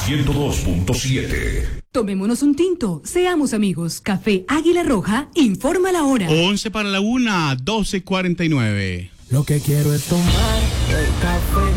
102.7. Tomémonos un tinto, seamos amigos. Café Águila Roja, informa la hora. 11 para la 1, 12:49. Lo que quiero es tomar el café